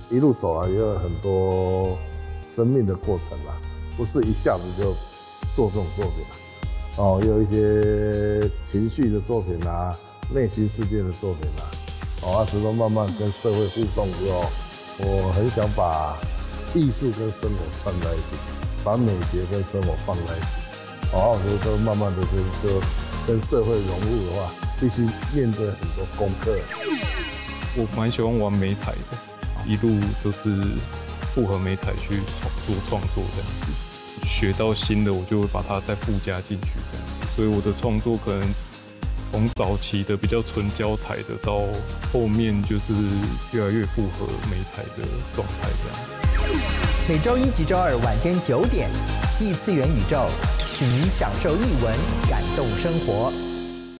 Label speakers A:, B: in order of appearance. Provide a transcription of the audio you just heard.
A: 一路走来也有很多生命的过程啦，不是一下子就做这种作品啦。也有一些情绪的作品啊，内心世界的作品啊，直到慢慢跟社会互动之后，我很想把艺术跟生活串在一起，把美学跟生活放在一起。我觉得这慢慢的就跟社会融入的话，必须面对很多功课。
B: 我蛮喜欢玩媒材的，一路都是复合媒材去做创作这样子。学到新的，我就会把它再附加进去这样子。所以我的创作可能从早期的比较纯胶彩的，到后面就是越来越复合媒材的状态这样。
C: 每周一及周二晚间9点，异次元宇宙，请您享受艺文，感动生活。